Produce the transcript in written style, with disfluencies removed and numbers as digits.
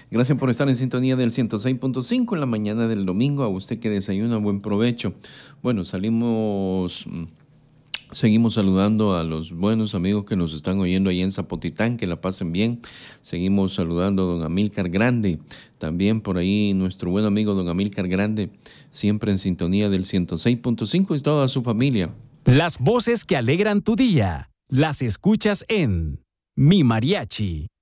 Gracias por estar en sintonía del 106.5 en la mañana del domingo. A usted que desayuna, buen provecho. Bueno, seguimos saludando a los buenos amigos que nos están oyendo ahí en Zapotitán, que la pasen bien. Seguimos saludando a don Amílcar Grande, también por ahí nuestro buen amigo don Amílcar Grande, siempre en sintonía del 106.5 y toda su familia. Las voces que alegran tu día, las escuchas en Mi Mariachi.